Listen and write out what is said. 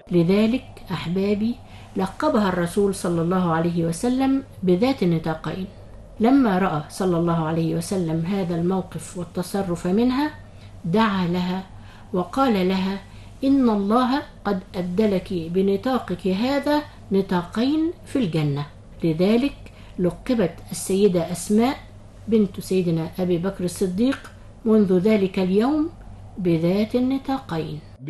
لذلك أحبابي لقبها الرسول صلى الله عليه وسلم بذات النطاقين. لما رأى صلى الله عليه وسلم هذا الموقف والتصرف منها دعا لها وقال لها: إن الله قد أبدلك بنطاقك هذا نطاقين في الجنة. لذلك لقبت السيدة أسماء بنت سيدنا أبي بكر الصديق منذ ذلك اليوم بذات النطاقين.